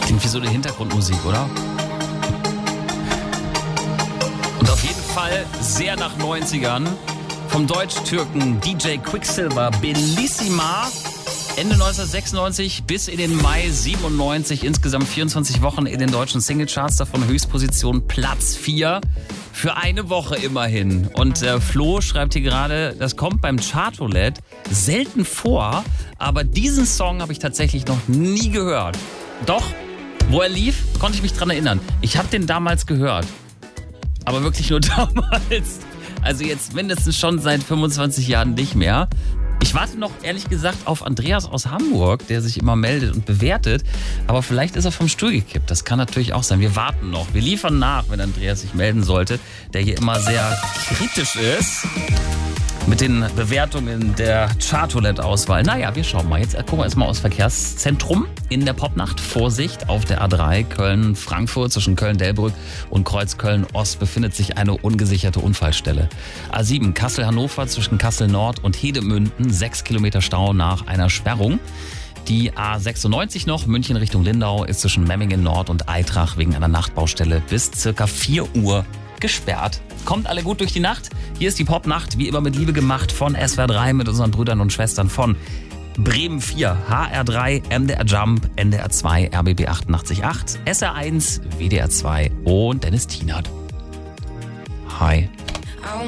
Klingt wie so eine Hintergrundmusik, oder? Und auf jeden Fall sehr nach 90ern. Vom Deutsch-Türken DJ Quicksilver Bellissima. Ende 1996 bis in den Mai 97. Insgesamt 24 Wochen in den deutschen Singlecharts. Davon Höchstposition Platz 4. Für eine Woche immerhin. Und Flo schreibt hier gerade, das kommt beim Chartroulette selten vor. Aber diesen Song habe ich tatsächlich noch nie gehört. Doch, wo er lief, konnte ich mich dran erinnern. Ich habe den damals gehört. Aber wirklich nur damals. Also jetzt mindestens schon seit 25 Jahren nicht mehr. Ich warte noch, ehrlich gesagt, auf Andreas aus Hamburg, der sich immer meldet und bewertet. Aber vielleicht ist er vom Stuhl gekippt. Das kann natürlich auch sein. Wir warten noch. Wir liefern nach, wenn Andreas sich melden sollte, der hier immer sehr kritisch ist mit den Bewertungen der Chartroulette-Auswahl. Naja, wir schauen mal. Jetzt gucken wir erstmal aufs Verkehrszentrum in der Popnacht. Vorsicht, auf der A3 Köln-Frankfurt zwischen Köln-Delbrück und Kreuz Köln-Ost befindet sich eine ungesicherte Unfallstelle. A7 Kassel-Hannover zwischen Kassel-Nord und Hedemünden 6 Kilometer Stau nach einer Sperrung. Die A96 noch, München Richtung Lindau, ist zwischen Memmingen Nord und Eitrach wegen einer Nachtbaustelle bis circa 4 Uhr gesperrt. Kommt alle gut durch die Nacht. Hier ist die Popnacht, wie immer mit Liebe gemacht von SWR 3 mit unseren Brüdern und Schwestern von Bremen 4, HR 3, MDR Jump, NDR 2, RBB 88.8, SR 1, WDR 2 und Dennis Tienert. Hi.